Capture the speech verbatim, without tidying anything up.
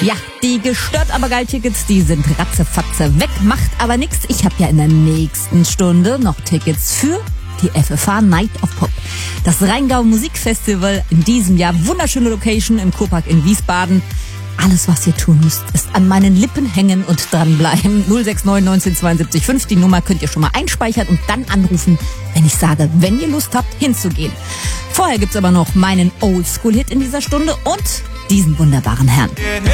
Ja, die gestört aber geil Tickets, die sind ratzefatze weg, macht aber nix. Ich habe ja in der nächsten Stunde noch Tickets für die F F H Night of Pop. Das Rheingau Musikfestival in diesem Jahr, wunderschöne Location im Kurpark in Wiesbaden. Alles, was ihr tun müsst, ist an meinen Lippen hängen und dranbleiben. null sechs neun neunzehn fünf, die Nummer könnt ihr schon mal einspeichern und dann anrufen, wenn ich sage, wenn ihr Lust habt, hinzugehen. Vorher gibt's aber noch meinen Oldschool-Hit in dieser Stunde und diesen wunderbaren Herrn.